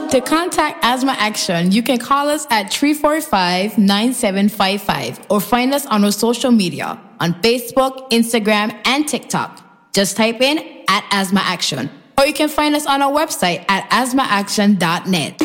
To contact Asthma Action, you can call us at 345-9755 or find us on our social media on Facebook, Instagram, and TikTok. Just type in @Asthma Action. Or you can find us on our website at asthmaaction.net.